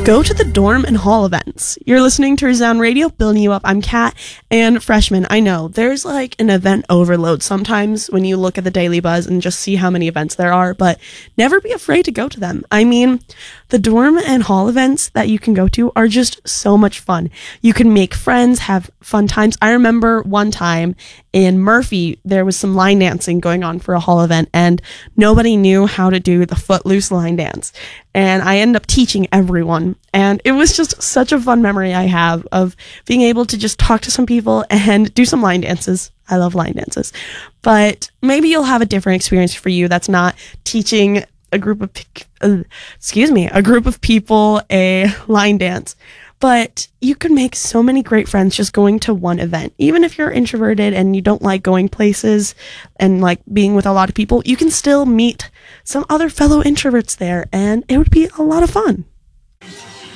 Go to the dorm and hall events. You're listening to Resound Radio, building you up. I'm Kat, and freshmen. I know there's like an event overload sometimes when you look at the Daily Buzz and just see how many events there are, but never be afraid to go to them. I mean, the dorm and hall events that you can go to are just so much fun. You can make friends, have fun times. I remember one time in Murphy, there was some line dancing going on for a hall event, and nobody knew how to do the footloose line dance. And I ended up teaching everyone. And it was just such a fun memory I have of being able to just talk to some people and do some line dances. I love line dances. But maybe you'll have a different experience for you that's not teaching a group of people a line dance. But you can make so many great friends just going to one event. Even if you're introverted and you don't like going places and like being with a lot of people, you can still meet some other fellow introverts there, and it would be a lot of fun.